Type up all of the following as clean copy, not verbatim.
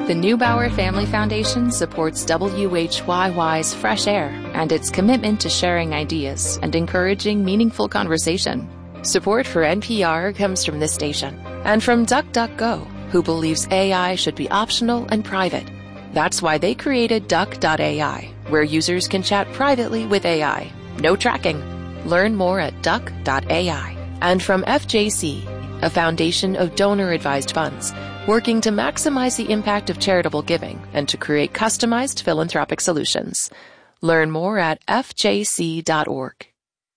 The Neubauer Family Foundation supports WHYY's Fresh Air and its commitment to sharing ideas and encouraging meaningful conversation. Support for NPR comes from this station and from DuckDuckGo, who believes AI should be optional and private. That's why they created Duck.ai, where users can chat privately with AI. No tracking. Learn more at Duck.ai. And from FJC, a foundation of donor-advised funds, working to maximize the impact of charitable giving and to create customized philanthropic solutions. Learn more at fjc.org.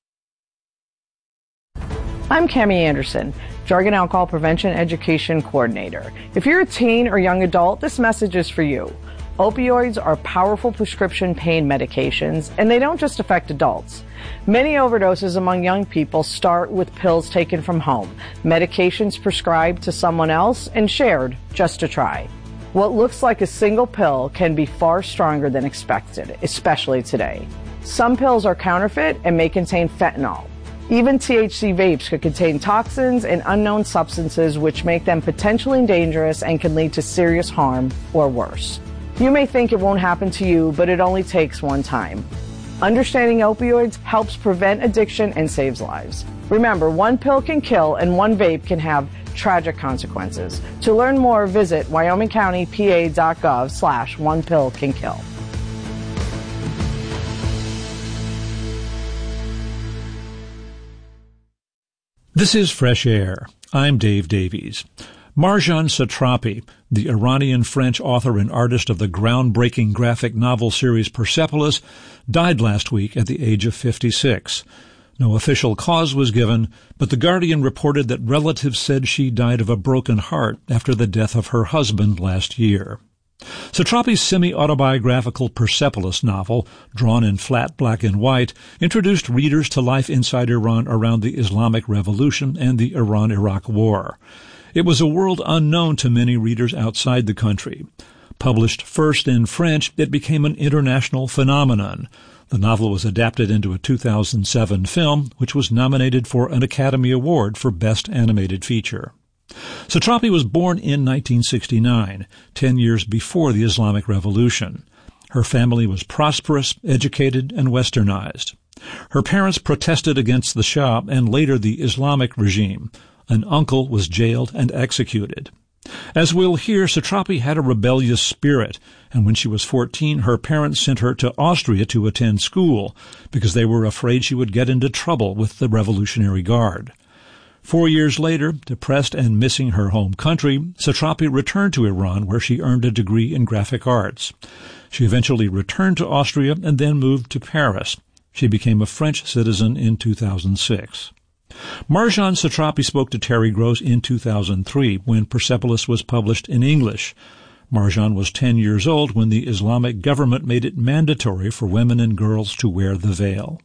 I'm Cammie Anderson, Drug and Alcohol Prevention Education Coordinator. If you're a teen or young adult, this message is for you. Opioids are powerful prescription pain medications, and they don't just affect adults. Many overdoses among young people start with pills taken from home, medications prescribed to someone else and shared just to try. What looks like a single pill can be far stronger than expected, especially today. Some pills are counterfeit and may contain fentanyl. Even THC vapes could contain toxins and unknown substances which make them potentially dangerous and can lead to serious harm or worse. You may think it won't happen to you, but it only takes one time. Understanding opioids helps prevent addiction and saves lives. Remember, one pill can kill and one vape can have tragic consequences. To learn more, visit wyomingcountypa.gov/onepillcankill. This is Fresh Air. I'm Dave Davies. Marjane Satrapi, the Iranian-French author and artist of the groundbreaking graphic novel series Persepolis, died last week at the age of 56. No official cause was given, but The Guardian reported that relatives said she died of a broken heart after the death of her husband last year. Satrapi's semi-autobiographical Persepolis novel, drawn in flat black and white, introduced readers to life inside Iran around the Islamic Revolution and the Iran-Iraq War. It was a world unknown to many readers outside the country. Published first in French, it became an international phenomenon. The novel was adapted into a 2007 film, which was nominated for an Academy Award for Best Animated Feature. Satrapi was born in 1969, 10 years before the Islamic Revolution. Her family was prosperous, educated, and westernized. Her parents protested against the Shah and later the Islamic regime. An uncle was jailed and executed. As we'll hear, Satrapi had a rebellious spirit, and when she was 14, her parents sent her to Austria to attend school because they were afraid she would get into trouble with the Revolutionary Guard. 4 years later, depressed and missing her home country, Satrapi returned to Iran where she earned a degree in graphic arts. She eventually returned to Austria and then moved to Paris. She became a French citizen in 2006. Marjane Satrapi spoke to Terry Gross in 2003 when Persepolis was published in English. Marjane was 10 years old when the Islamic government made it mandatory for women and girls to wear the veil.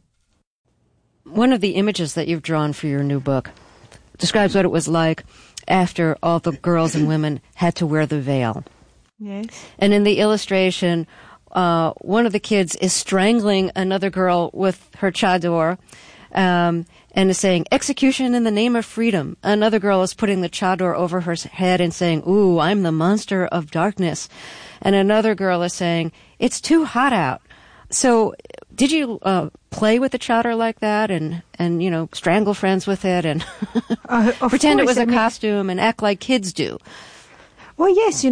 One of the images that you've drawn for your new book describes what it was like after all the girls and women had to wear the veil. Yes. And in the illustration, one of the kids is strangling another girl with her chador, and is saying, "Execution in the name of freedom." Another girl is putting the chador over her head and saying, "Ooh, I'm the monster of darkness." And another girl is saying, "It's too hot out." So did you play with the chador like that and strangle friends with it and pretend it was a costume and act like kids do? Well, yes,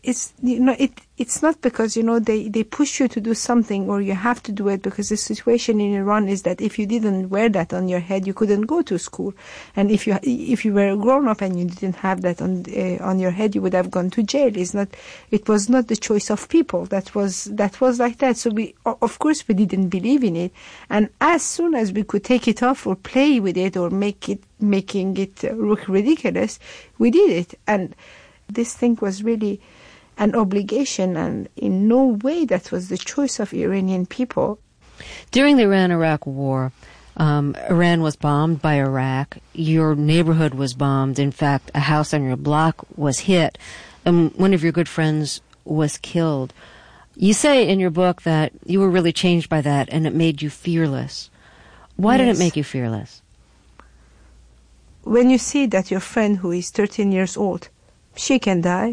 it's not because, they push you to do something or you have to do it, because the situation in Iran is that if you didn't wear that on your head, you couldn't go to school. And if you were a grown up and you didn't have that on your head, you would have gone to jail. It was not the choice of people. That was like that. So of course we didn't believe in it. And as soon as we could take it off or play with it or making it look ridiculous, we did it. And this thing was really an obligation, and in no way that was the choice of Iranian people. During the Iran-Iraq War, Iran was bombed by Iraq. Your neighborhood was bombed. In fact, a house on your block was hit, and one of your good friends was killed. You say in your book that you were really changed by that, and it made you fearless. Why did it make you fearless? When you see that your friend who is 13 years old, she can die,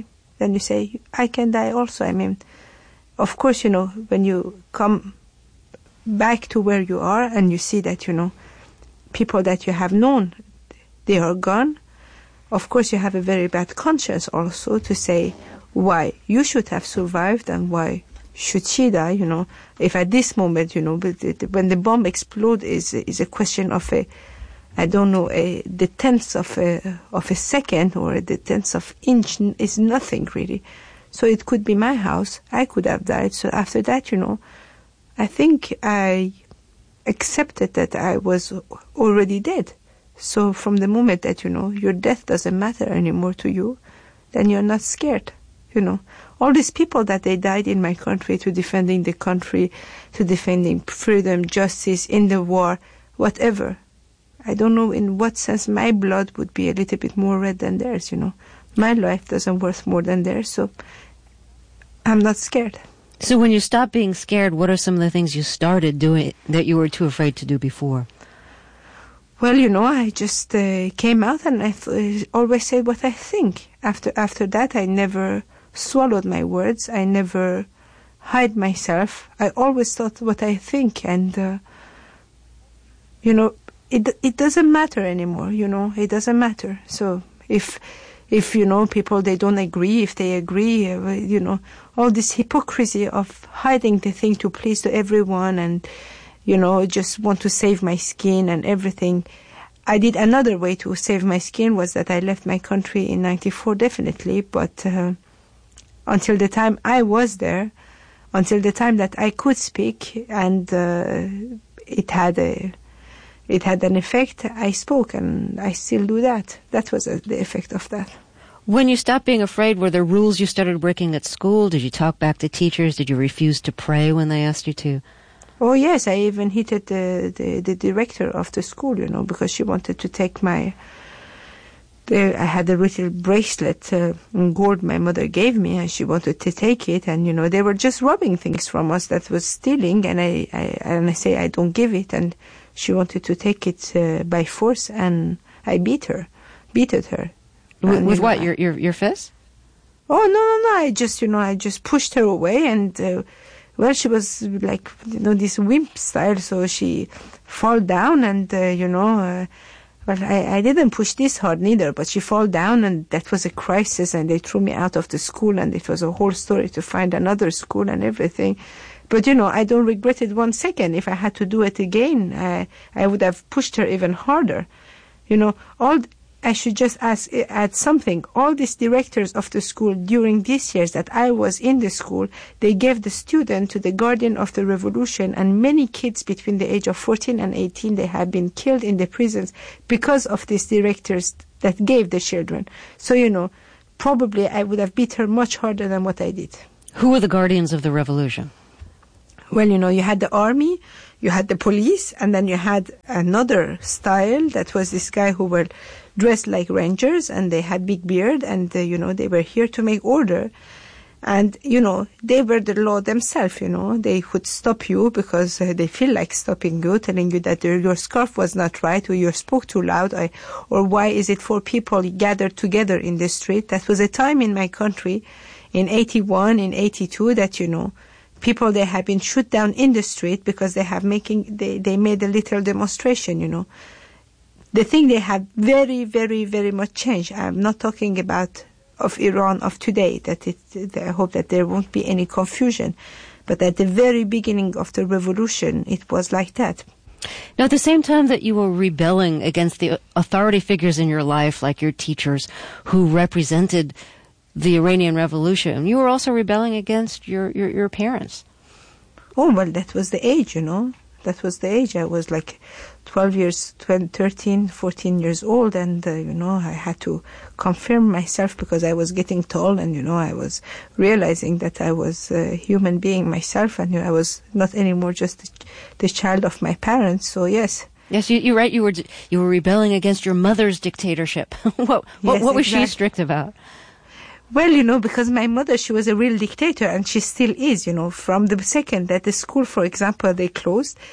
then you say, I can die also. I mean, of course, when you come back to where you are and you see that, people that you have known, they are gone, of course you have a very bad conscience also to say why you should have survived and why should she die, if at this moment, when the bomb explodes is a question of the tenth of a second or the tenth of inch is nothing really. So it could be my house. I could have died. So after that, I think I accepted that I was already dead. So from the moment that, your death doesn't matter anymore to you, then you're not scared, All these people that they died in my country to defending the country, to defending freedom, justice, in the war, whatever. I don't know in what sense my blood would be a little bit more red than theirs, My life doesn't worth more than theirs, so I'm not scared. So when you stopped being scared, what are some of the things you started doing that you were too afraid to do before? Well, I just came out and I always said what I think. After that, I never swallowed my words. I never hide myself. I always thought what I think, and it doesn't matter anymore. It doesn't matter. So if people they don't agree, if they agree, all this hypocrisy of hiding the thing to please to everyone and just want to save my skin and everything. I did another way to save my skin was that I left my country in 1994, definitely, but until the time I was there, until the time that I could speak and it had an effect, I spoke, and I still do that. That was the effect of that. When you stopped being afraid, were there rules you started breaking at school? Did you talk back to teachers? Did you refuse to pray when they asked you to? Oh, yes, I even hit the director of the school, because she wanted to take I had a little bracelet in gold my mother gave me, and she wanted to take it, and, they were just robbing things from us that was stealing, and I say I don't give it, and she wanted to take it by force, and I beat her. With what, your fist? Oh, no, I just pushed her away, and she was like, this wimp style, so she fall down and, I didn't push this hard neither, but she fall down and that was a crisis and they threw me out of the school and it was a whole story to find another school and everything. But, I don't regret it 1 second. If I had to do it again, I would have pushed her even harder. I should just add something. All these directors of the school during these years that I was in the school, they gave the student to the guardian of the revolution, and many kids between the age of 14 and 18, they have been killed in the prisons because of these directors that gave the children. So, probably I would have beat her much harder than what I did. Who were the guardians of the revolution? Well, you had the army, you had the police, and then you had another style that was this guy who were dressed like rangers, and they had big beard, and they were here to make order, and they were the law themselves. They could stop you because they feel like stopping you, telling you that your scarf was not right, or you spoke too loud, or why is it 4 people gathered together in the street. That was a time in my country in 81, in 82 that people they have been shot down in the street because they made a little demonstration. The thing they have very, very, very much changed. I'm not talking about of Iran of today, I hope that there won't be any confusion. But at the very beginning of the revolution, it was like that. Now, at the same time that you were rebelling against the authority figures in your life, like your teachers who represented the Iranian Revolution, you were also rebelling against your parents. Oh, well, that was the age, That was the age. I was like 13, 14 years old, and, I had to confirm myself because I was getting tall, and, I was realizing that I was a human being myself, and I was not anymore just the child of my parents, so yes. Yes, you're right. You were rebelling against your mother's dictatorship. What was she strict about? Well, because my mother, she was a real dictator, and she still is, from the second that the school, for example, they closed,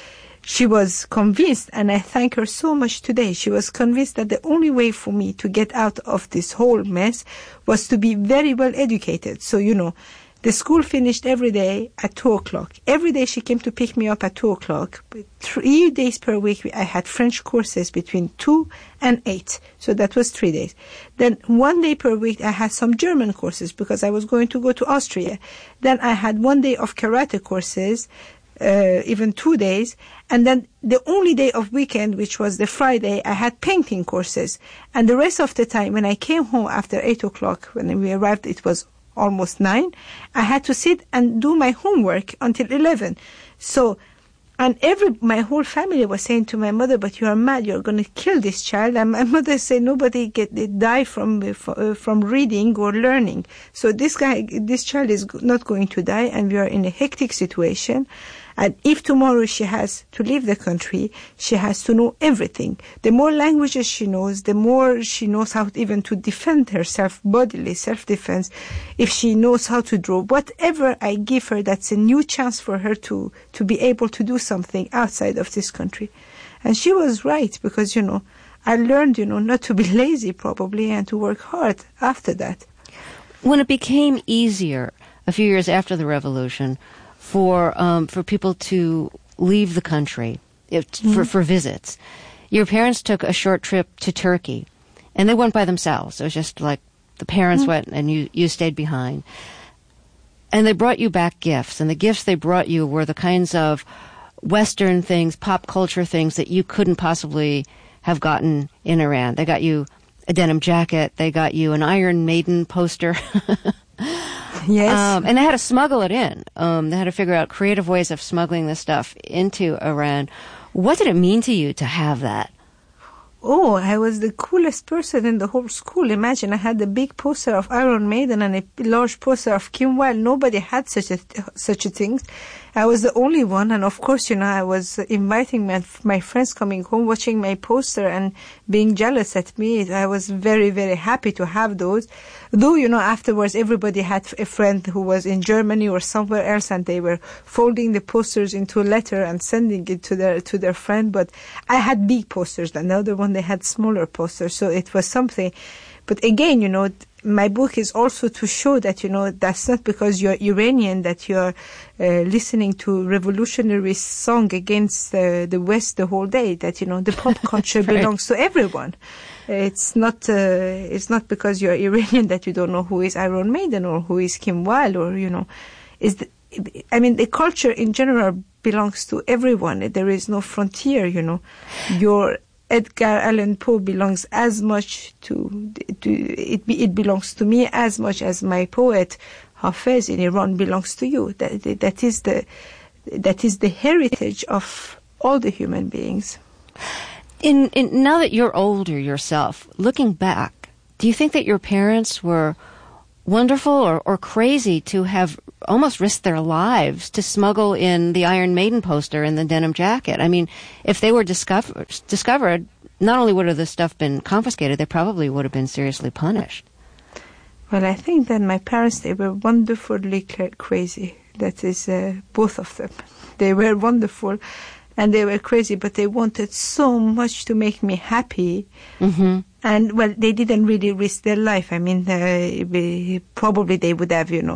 she was convinced, and I thank her so much today, she was convinced that the only way for me to get out of this whole mess was to be very well educated. So, the school finished every day at 2 o'clock. Every day she came to pick me up at 2 o'clock. 3 days per week I had French courses between 2 and 8. So that was 3 days. Then 1 day per week I had some German courses because I was going to go to Austria. Then I had 1 day of karate courses, even 2 days. And then the only day of weekend, which was the Friday, I had painting courses. And the rest of the time, when I came home after 8 o'clock, when we arrived, it was almost 9, I had to sit and do my homework until 11. So, and my whole family was saying to my mother, but you are mad, you're going to kill this child. And my mother said, nobody die from reading or learning. So this child is not going to die, and we are in a hectic situation. And if tomorrow she has to leave the country, she has to know everything. The more languages she knows, the more she knows how even to defend herself, bodily self-defense. If she knows how to draw, whatever I give her, that's a new chance for her to be able to do something outside of this country. And she was right, because, I learned, not to be lazy probably and to work hard after that. When it became easier a few years after the revolution for people to leave the country for visits, your parents took a short trip to Turkey, and they went by themselves. It was just like the parents went and you stayed behind. And they brought you back gifts, and the gifts they brought you were the kinds of Western things, pop culture things that you couldn't possibly have gotten in Iran. They got you a denim jacket. They got you an Iron Maiden poster. Yes. And they had to smuggle it in. They had to figure out creative ways of smuggling this stuff into Iran. What did it mean to you to have that? Oh, I was the coolest person in the whole school. Imagine, I had a big poster of Iron Maiden and a large poster of Kim Wilde. Nobody had such a thing. I was the only one, and of course, I was inviting my friends coming home, watching my poster and being jealous at me. I was very, very happy to have those. Though, afterwards everybody had a friend who was in Germany or somewhere else, and they were folding the posters into a letter and sending it to their friend. But I had big posters, and the other one, they had smaller posters. So it was something. But again, my book is also to show that, that's not because you're Iranian that you're listening to revolutionary song against the West the whole day, that, the pop culture Right. belongs to everyone. It's not because you're Iranian that you don't know who is Iron Maiden or who is Kim Wilde or, the culture in general belongs to everyone. There is no frontier, Your Edgar Allan Poe belongs as much to it belongs to me as much as my poet Hafez in Iran belongs to you. That is the heritage of all the human beings. In now that you're older yourself, looking back, do you think that your parents were wonderful or crazy to have almost risked their lives to smuggle in the Iron Maiden poster and the denim jacket? I mean, if they were discovered, not only would have the stuff been confiscated, they probably would have been seriously punished. Well, I think that my parents, they were wonderfully crazy. That is, both of them. They were wonderful and they were crazy, but they wanted so much to make me happy. Mm-hmm. And, well, they didn't really risk their life. I mean, probably they would have, I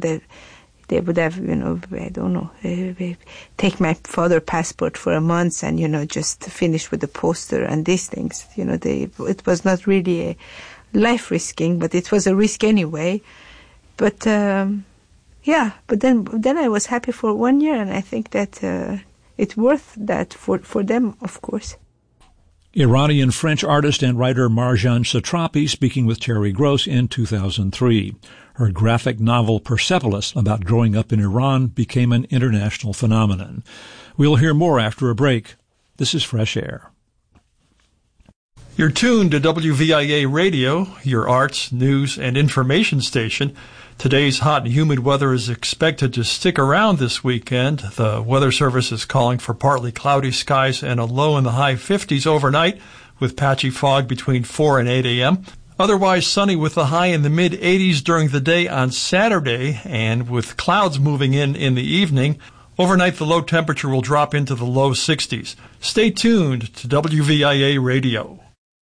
don't know, take my father's passport for a month and, just finish with the poster and these things. It was not really a life risking, but it was a risk anyway. But, but then I was happy for 1 year, and I think that it's worth that for them, of course. Iranian French artist and writer Marjane Satrapi speaking with Terry Gross in 2003. Her graphic novel Persepolis, about growing up in Iran, became an international phenomenon. We'll hear more after a break. This is Fresh Air. You're tuned to WVIA Radio, your arts, news, and information station. Today's hot and humid weather is expected to stick around this weekend. The Weather Service is calling for partly cloudy skies and a low in the high 50s overnight, with patchy fog between 4 and 8 a.m. Otherwise sunny with a high in the mid-80s during the day on Saturday, and with clouds moving in the evening. Overnight, the low temperature will drop into the low 60s. Stay tuned to WVIA Radio.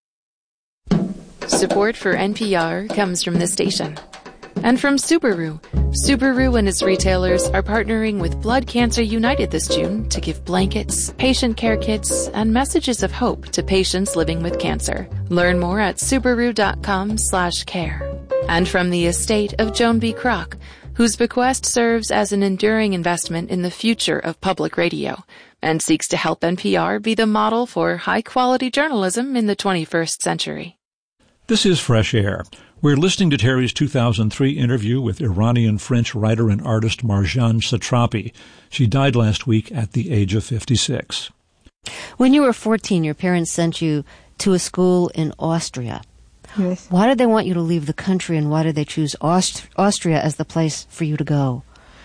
Support for NPR comes from this station. And from Subaru. Subaru and its retailers are partnering with Blood Cancer United this June to give blankets, patient care kits, and messages of hope to patients living with cancer. Learn more at Subaru.com/care. And from the estate of Joan B. Kroc, whose bequest serves as an enduring investment in the future of public radio and seeks to help NPR be the model for high-quality journalism in the 21st century. This is Fresh Air. We're listening to Terry's 2003 interview with Iranian-French writer and artist Marjane Satrapi. She died last week at the age of 56. When you were 14, your parents sent you to a school in Austria. Yes. Why did they want you to leave the country, and why did they choose Austria as the place for you to go?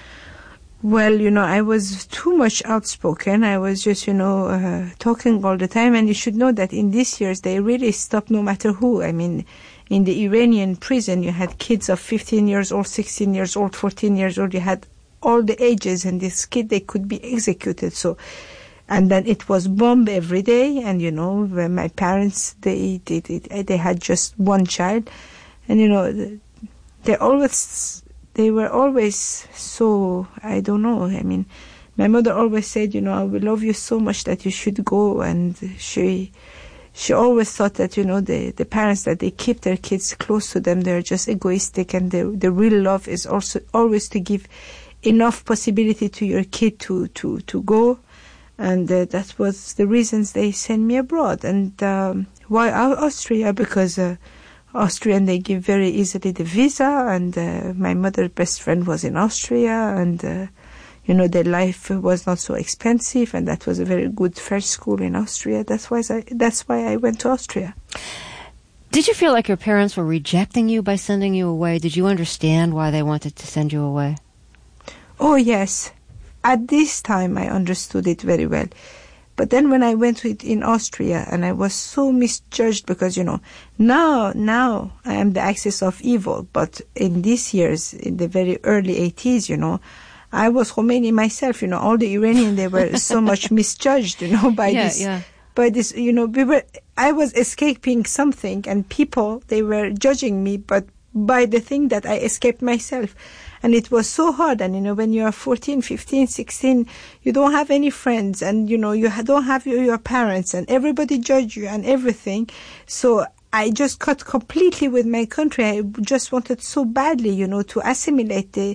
Well, I was too much outspoken. I was just, talking all the time. And you should know that in these years, they really stopped no matter who. I mean, in the Iranian prison, you had kids of 15 years old, 16 years old, 14 years old. You had all the ages. And this kid, they could be executed. So, and then it was bombed every day. And, when my parents, they had just one child. And, they were always so, I don't know, I mean, my mother always said, I will love you so much that you should go. And she always thought that, the parents, that they keep their kids close to them, they're just egoistic. And the real love is also always to give enough possibility to your kid to go. And that was the reasons they sent me abroad. And why Austria? Because Austrian, they give very easily the visa, and my mother's best friend was in Austria, and their life was not so expensive, and that was a very good French school in Austria. That's why I went to Austria. Did you feel like your parents were rejecting you by sending you away? Did you understand why they wanted to send you away? Oh, yes. At this time, I understood it very well. But then when I went to it in Austria, and I was so misjudged because, now I am the axis of evil. But in these years, in the very early 80s, I was Khomeini myself. All the Iranians, they were so much misjudged, by this. I was escaping something, and people, they were judging me, but by the thing that I escaped myself. And it was so hard. And, when you are 14, 15, 16, you don't have any friends, and, you don't have your parents, and everybody judge you and everything. So I just cut completely with my country. I just wanted so badly, to assimilate the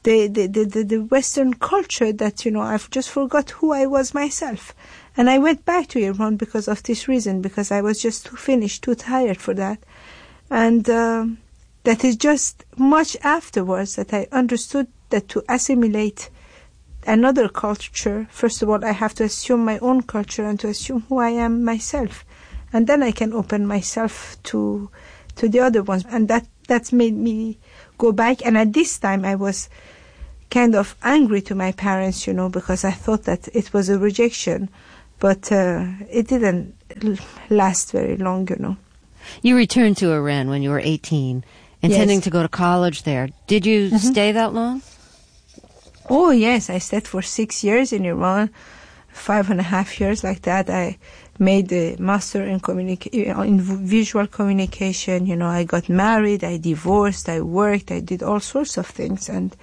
Western culture that, I've just forgot who I was myself. And I went back to Iran because of this reason, because I was just too finished, too tired for that. And, that is just much afterwards that I understood that to assimilate another culture, first of all, I have to assume my own culture and to assume who I am myself. And then I can open myself to the other ones. And that's made me go back. And at this time, I was kind of angry to my parents, because I thought that it was a rejection. But it didn't last very long, You returned to Iran when you were 18. Intending to go to college there. Did you stay that long? Oh, yes. I stayed for 6 years in Iran, 5.5 years like that. I made a master in visual communication. I got married, I divorced, I worked, I did all sorts of things. And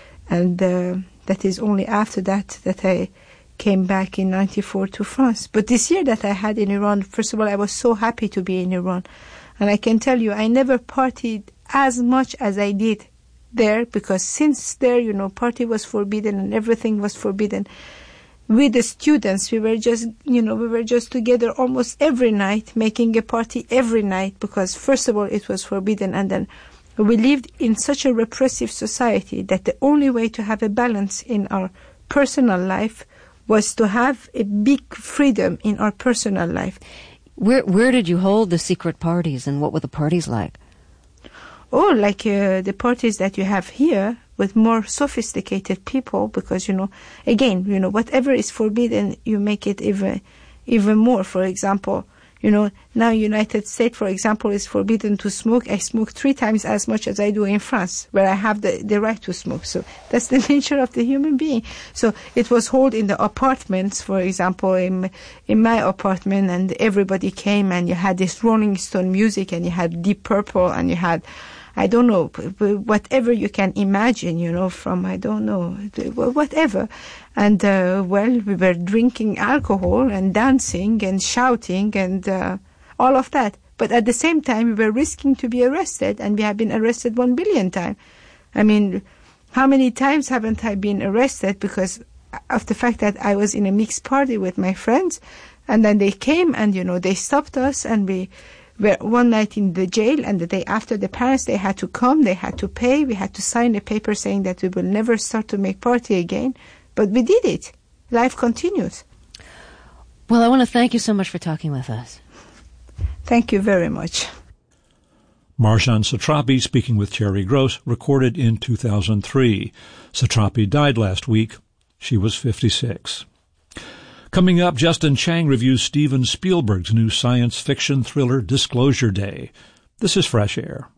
that is only after that I came back in 94 to France. But this year that I had in Iran, first of all, I was so happy to be in Iran. And I can tell you, I never partied as much as I did there, because since there, party was forbidden and everything was forbidden. With the students, we were just together almost every night, making a party every night, because first of all, it was forbidden, and then we lived in such a repressive society that the only way to have a balance in our personal life was to have a big freedom in our personal life. Where did you hold the secret parties, and what were the parties like? Oh, like the parties that you have here, with more sophisticated people, because, again, whatever is forbidden, you make it even more. For example, Now United States, for example, is forbidden to smoke. I smoke 3 times as much as I do in France, where I have the right to smoke. So that's the nature of the human being. So it was held in the apartments, for example, in my apartment, and everybody came, and you had this Rolling Stone music, and you had Deep Purple, and you had, I don't know, whatever you can imagine, from, I don't know, whatever. And, we were drinking alcohol and dancing and shouting and all of that. But at the same time, we were risking to be arrested, and we have been arrested 1 billion times. I mean, how many times haven't I been arrested because of the fact that I was in a mixed party with my friends, and then they came and, they stopped us, and we were one night in the jail, and the day after, the parents, they had to come, they had to pay, we had to sign a paper saying that we will never start to make party again. But we did it. Life continues. Well, I want to thank you so much for talking with us. Thank you very much. Marjane Satrapi speaking with Terry Gross, recorded in 2003. Satrapi died last week. She was 56. Coming up, Justin Chang reviews Steven Spielberg's new science fiction thriller Disclosure Day. This is Fresh Air.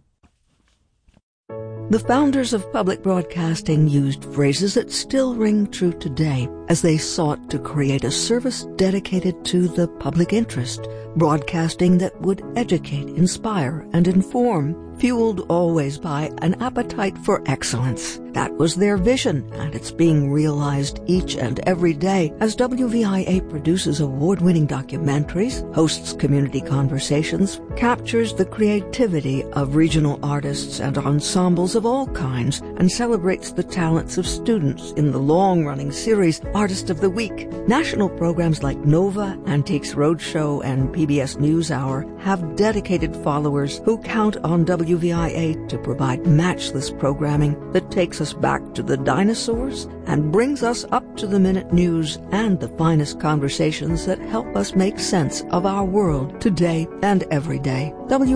The founders of public broadcasting used phrases that still ring true today as they sought to create a service dedicated to the public interest, broadcasting that would educate, inspire, and inform, fueled always by an appetite for excellence. That was their vision, and it's being realized each and every day as WVIA produces award-winning documentaries, hosts community conversations, captures the creativity of regional artists and ensembles of all kinds, and celebrates the talents of students in the long-running series Artist of the Week. National programs like Nova, Antiques Roadshow, and PBS NewsHour have dedicated followers who count on WVIA to provide matchless programming that takes us back to the dinosaurs and brings us up to the minute news and the finest conversations that help us make sense of our world today and every day.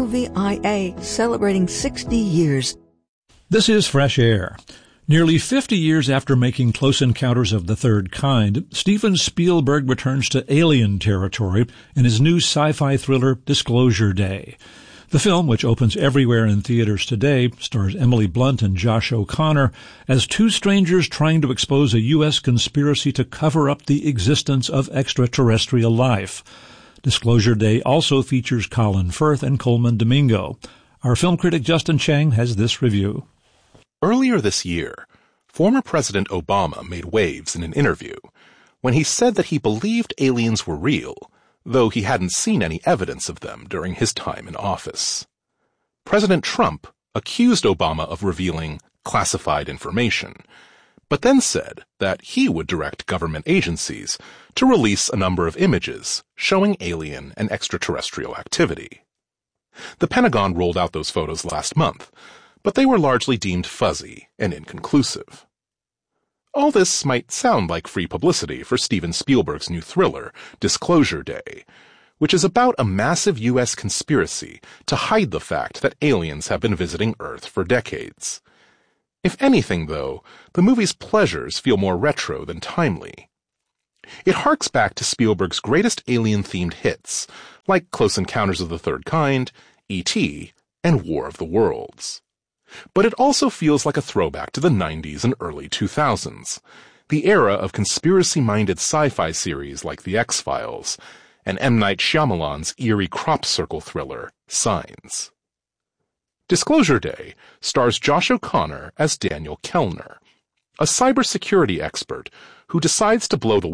WVIA celebrating 60 years. This is Fresh Air. Nearly 50 years after making Close Encounters of the Third Kind, Steven Spielberg returns to alien territory in his new sci-fi thriller Disclosure Day. The film, which opens everywhere in theaters today, stars Emily Blunt and Josh O'Connor as two strangers trying to expose a U.S. conspiracy to cover up the existence of extraterrestrial life. Disclosure Day also features Colin Firth and Coleman Domingo. Our film critic Justin Chang has this review. Earlier this year, former President Obama made waves in an interview when he said that he believed aliens were real, though he hadn't seen any evidence of them during his time in office. President Trump accused Obama of revealing classified information, but then said that he would direct government agencies to release a number of images showing alien and extraterrestrial activity. The Pentagon rolled out those photos last month, but they were largely deemed fuzzy and inconclusive. All this might sound like free publicity for Steven Spielberg's new thriller, Disclosure Day, which is about a massive U.S. conspiracy to hide the fact that aliens have been visiting Earth for decades. If anything, though, the movie's pleasures feel more retro than timely. It harks back to Spielberg's greatest alien-themed hits, like Close Encounters of the Third Kind, E.T., and War of the Worlds. But it also feels like a throwback to the 90s and early 2000s, the era of conspiracy-minded sci-fi series like The X-Files, and M. Night Shyamalan's eerie crop circle thriller, Signs. Disclosure Day stars Josh O'Connor as Daniel Kellner, a cybersecurity expert who decides to blow the